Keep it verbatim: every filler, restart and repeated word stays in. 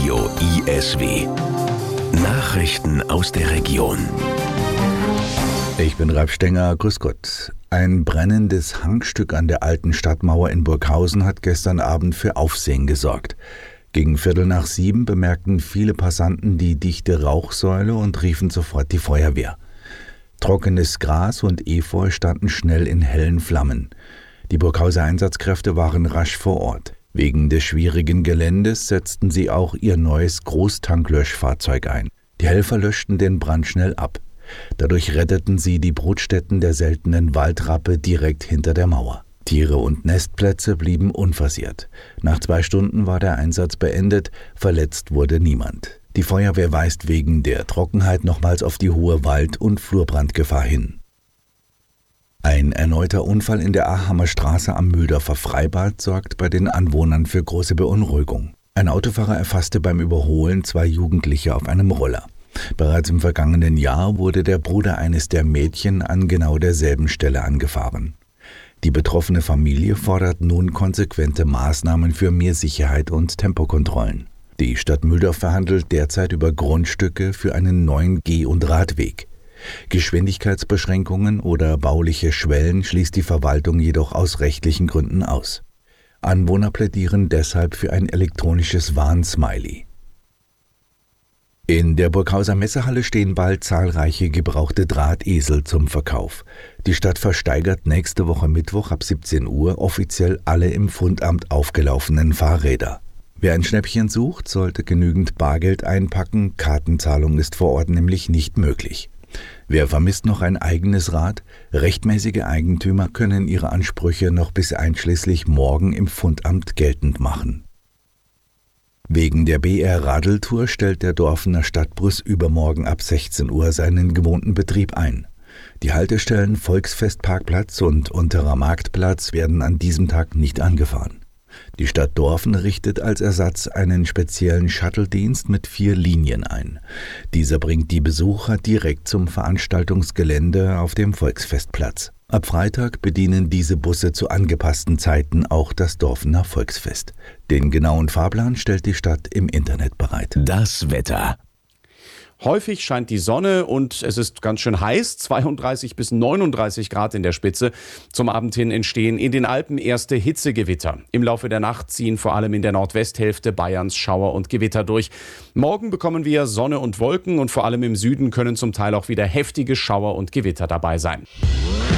Radio I S W. Nachrichten aus der Region. Ich bin Ralf Stenger, grüß Gott. Ein brennendes Hangstück an der alten Stadtmauer in Burghausen hat gestern Abend für Aufsehen gesorgt. Gegen Viertel nach sieben bemerkten viele Passanten die dichte Rauchsäule und riefen sofort die Feuerwehr. Trockenes Gras und Efeu standen schnell in hellen Flammen. Die Burghauser Einsatzkräfte waren rasch vor Ort. Wegen des schwierigen Geländes setzten sie auch ihr neues Großtanklöschfahrzeug ein. Die Helfer löschten den Brand schnell ab. Dadurch retteten sie die Brutstätten der seltenen Waldrappe direkt hinter der Mauer. Tiere und Nestplätze blieben unversehrt. Nach zwei Stunden war der Einsatz beendet, verletzt wurde niemand. Die Feuerwehr weist wegen der Trockenheit nochmals auf die hohe Wald- und Flurbrandgefahr hin. Ein erneuter Unfall in der Ahamer Straße am Mühldorfer Freibad sorgt bei den Anwohnern für große Beunruhigung. Ein Autofahrer erfasste beim Überholen zwei Jugendliche auf einem Roller. Bereits im vergangenen Jahr wurde der Bruder eines der Mädchen an genau derselben Stelle angefahren. Die betroffene Familie fordert nun konsequente Maßnahmen für mehr Sicherheit und Tempokontrollen. Die Stadt Mühldorf verhandelt derzeit über Grundstücke für einen neuen Geh- und Radweg. Geschwindigkeitsbeschränkungen oder bauliche Schwellen schließt die Verwaltung jedoch aus rechtlichen Gründen aus. Anwohner plädieren deshalb für ein elektronisches Warnsmiley. In der Burghauser Messehalle stehen bald zahlreiche gebrauchte Drahtesel zum Verkauf. Die Stadt versteigert nächste Woche Mittwoch ab siebzehn Uhr offiziell alle im Fundamt aufgelaufenen Fahrräder. Wer ein Schnäppchen sucht, sollte genügend Bargeld einpacken, Kartenzahlung ist vor Ort nämlich nicht möglich. Wer vermisst noch ein eigenes Rad? Rechtmäßige Eigentümer können ihre Ansprüche noch bis einschließlich morgen im Fundamt geltend machen. Wegen der B R-Radeltour stellt der Dorfener Stadtbus übermorgen ab sechzehn Uhr seinen gewohnten Betrieb ein. Die Haltestellen Volksfestparkplatz und Unterer Marktplatz werden an diesem Tag nicht angefahren. Die Stadt Dorfen richtet als Ersatz einen speziellen Shuttle-Dienst mit vier Linien ein. Dieser bringt die Besucher direkt zum Veranstaltungsgelände auf dem Volksfestplatz. Ab Freitag bedienen diese Busse zu angepassten Zeiten auch das Dorfener Volksfest. Den genauen Fahrplan stellt die Stadt im Internet bereit. Das Wetter. Häufig scheint die Sonne und es ist ganz schön heiß, zweiunddreißig bis neununddreißig Grad in der Spitze. Zum Abend hin entstehen in den Alpen erste Hitzegewitter. Im Laufe der Nacht ziehen vor allem in der Nordwesthälfte Bayerns Schauer und Gewitter durch. Morgen bekommen wir Sonne und Wolken und vor allem im Süden können zum Teil auch wieder heftige Schauer und Gewitter dabei sein.